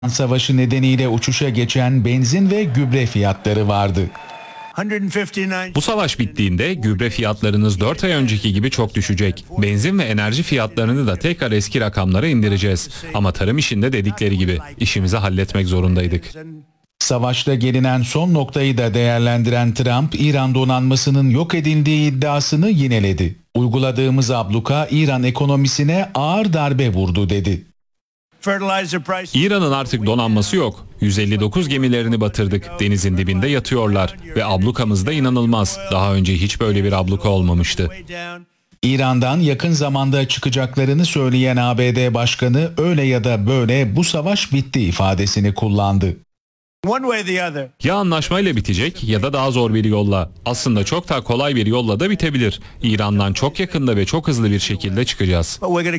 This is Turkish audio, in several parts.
Savaşı nedeniyle uçuşa geçen benzin ve gübre fiyatları vardı. Bu savaş bittiğinde gübre fiyatlarınız 4 ay önceki gibi çok düşecek. Benzin ve enerji fiyatlarını da tekrar eski rakamlara indireceğiz. Ama tarım işinde dedikleri gibi işimizi halletmek zorundaydık. Savaşta gelinen son noktayı da değerlendiren Trump, İran donanmasının yok edildiği iddiasını yineledi. Uyguladığımız abluka İran ekonomisine ağır darbe vurdu dedi. İran'ın artık donanması yok. 159 gemilerini batırdık. Denizin dibinde yatıyorlar. Ve ablukamız da inanılmaz. Daha önce hiç böyle bir abluka olmamıştı. İran'dan yakın zamanda çıkacaklarını söyleyen ABD Başkanı öyle ya da böyle bu savaş bitti ifadesini kullandı. Ya anlaşmayla bitecek ya da daha zor bir yolla. Aslında çok daha kolay bir yolla da bitebilir. İran'dan çok yakında ve çok hızlı bir şekilde çıkacağız.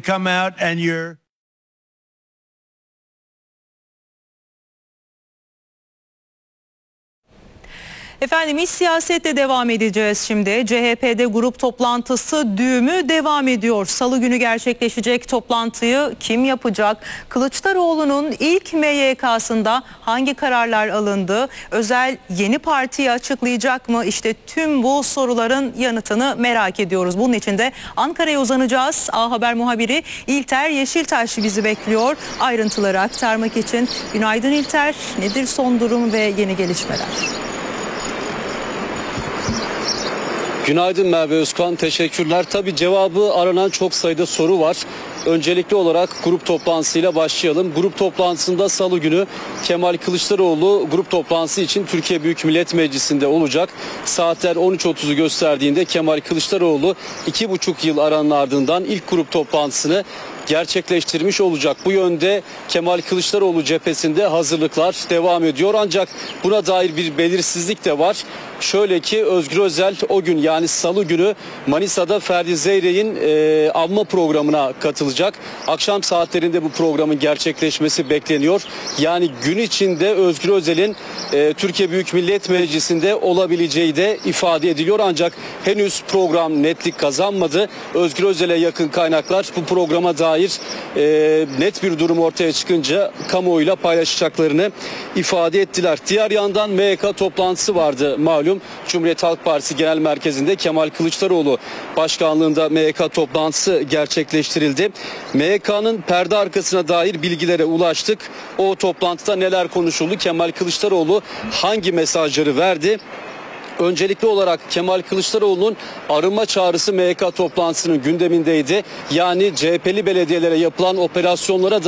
Efendim iç siyasette devam edeceğiz şimdi. CHP'de grup toplantısı düğümü devam ediyor. Salı günü gerçekleşecek toplantıyı kim yapacak? Kılıçdaroğlu'nun ilk MYK'sında hangi kararlar alındı? Özel yeni partiyi açıklayacak mı? İşte tüm bu soruların yanıtını merak ediyoruz. Bunun için de Ankara'ya uzanacağız. A Haber muhabiri İlter Yeşiltaş bizi bekliyor. Ayrıntıları aktarmak için. Günaydın İlter. Nedir son durum ve yeni gelişmeler? Günaydın Merve Özkan, teşekkürler. Tabii cevabı aranan çok sayıda soru var. Öncelikli olarak grup toplantısıyla başlayalım. Grup toplantısında Salı günü Kemal Kılıçdaroğlu grup toplantısı için Türkiye Büyük Millet Meclisi'nde olacak. Saatler 13.30'u gösterdiğinde Kemal Kılıçdaroğlu 2,5 yıl aranın ardından ilk grup toplantısını gerçekleştirmiş olacak. Bu yönde Kemal Kılıçdaroğlu cephesinde hazırlıklar devam ediyor. Ancak buna dair bir belirsizlik de var. Şöyle ki Özgür Özel o gün yani Salı günü Manisa'da Ferdi Zeyrek'in anma programına katılacak. Akşam saatlerinde bu programın gerçekleşmesi bekleniyor. Yani gün içinde Özgür Özel'in Türkiye Büyük Millet Meclisi'nde olabileceği de ifade ediliyor. Ancak henüz program netlik kazanmadı. Özgür Özel'e yakın kaynaklar bu programa dair net bir durum ortaya çıkınca kamuoyuyla paylaşacaklarını ifade ettiler. Diğer yandan MYK toplantısı vardı malum. Cumhuriyet Halk Partisi Genel Merkezi'nde Kemal Kılıçdaroğlu başkanlığında MYK toplantısı gerçekleştirildi. MYK'nın perde arkasına dair bilgilere ulaştık. O toplantıda neler konuşuldu? Kemal Kılıçdaroğlu hangi mesajları verdi? Öncelikli olarak Kemal Kılıçdaroğlu'nun arınma çağrısı MYK toplantısının gündemindeydi. Yani CHP'li belediyelere yapılan operasyonlara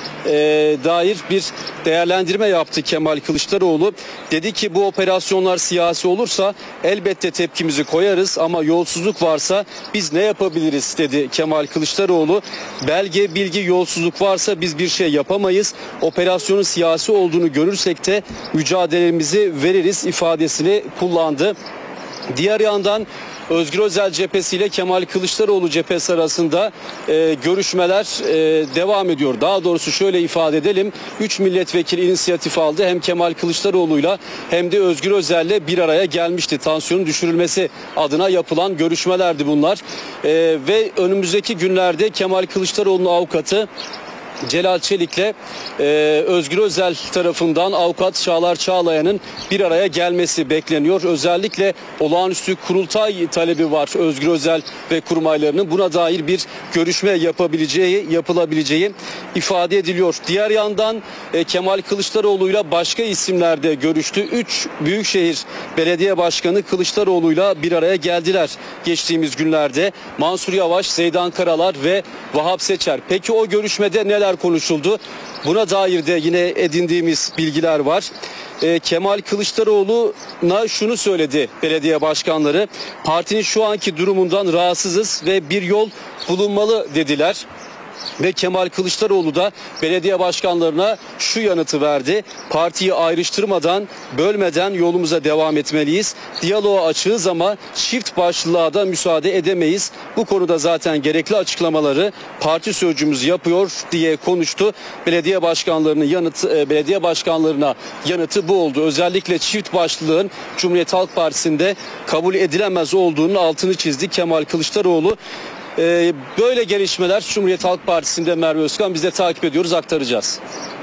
dair bir değerlendirme yaptı Kemal Kılıçdaroğlu. Dedi ki bu operasyonlar siyasi olursa elbette tepkimizi koyarız ama yolsuzluk varsa biz ne yapabiliriz dedi Kemal Kılıçdaroğlu. Belge, bilgi, yolsuzluk varsa biz bir şey yapamayız. Operasyonun siyasi olduğunu görürsek de mücadelemizi veririz ifadesini kullandı. Diğer yandan Özgür Özel cephesiyle Kemal Kılıçdaroğlu cephesi arasında görüşmeler devam ediyor. Daha doğrusu şöyle ifade edelim. 3 milletvekili inisiyatif aldı. Hem Kemal Kılıçdaroğlu'yla hem de Özgür Özel'le bir araya gelmişti. Tansiyonun düşürülmesi adına yapılan görüşmelerdi bunlar. Ve önümüzdeki günlerde Kemal Kılıçdaroğlu'nun avukatı Celal Çelik'le Özgür Özel tarafından avukat Çağlar Çağlayan'ın bir araya gelmesi bekleniyor. Özellikle olağanüstü kurultay talebi var Özgür Özel ve kurmaylarının. Buna dair bir görüşme yapılabileceği ifade ediliyor. Diğer yandan Kemal Kılıçdaroğlu'yla başka isimler de görüştü. 3 büyükşehir belediye başkanı Kılıçdaroğlu'yla bir araya geldiler geçtiğimiz günlerde. Mansur Yavaş, Zeydan Karalar ve Vahap Seçer. Peki o görüşmede neler konuşuldu? Buna dair de yine edindiğimiz bilgiler var. Kemal Kılıçdaroğlu'na şunu söyledi belediye başkanları. Partinin şu anki durumundan rahatsızız ve bir yol bulunmalı dediler. Ve Kemal Kılıçdaroğlu da belediye başkanlarına şu yanıtı verdi. Partiyi ayrıştırmadan, bölmeden yolumuza devam etmeliyiz. Diyaloğa açığız ama çift başlılığa da müsaade edemeyiz. Bu konuda zaten gerekli açıklamaları parti sözcümüz yapıyor diye konuştu. Belediye başkanlarına yanıtı bu oldu. Özellikle çift başlılığın Cumhuriyet Halk Partisi'nde kabul edilemez olduğunun altını çizdi Kemal Kılıçdaroğlu. Böyle gelişmeler Cumhuriyet Halk Partisi'nde Merve Özkan biz de takip ediyoruz, aktaracağız.